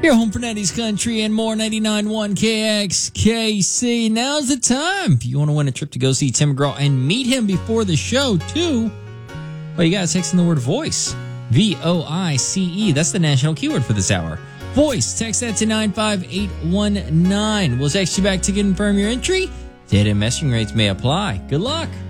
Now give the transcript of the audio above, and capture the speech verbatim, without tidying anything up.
Your home for nineties country and more, ninety-nine point one K X K C. Now's the time. If you want to win a trip to go see Tim McGraw and meet him before the show, too, well, you got to text in the word VOICE. V O I C E. That's the national keyword for this hour. VOICE. Text that to nine five eight one nine. We'll text you back to confirm your entry. Data and messaging rates may apply. Good luck.